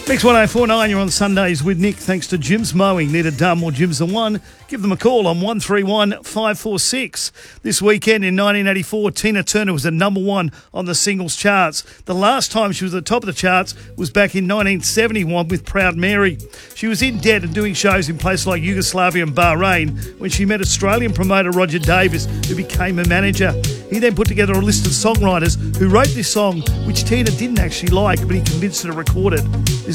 Mix 1049, you're on Sundays with Nick. Thanks to Jim's Mowing. Need a done or Jim's the one? Give them a call on 131 546. This weekend in 1984, Tina Turner was at number one on the singles charts. The last time she was at the top of the charts was back in 1971 with Proud Mary. She was in debt and doing shows in places like Yugoslavia and Bahrain when she met Australian promoter Roger Davis, who became her manager. He then put together a list of songwriters who wrote this song, which Tina didn't actually like, but he convinced her to record it. This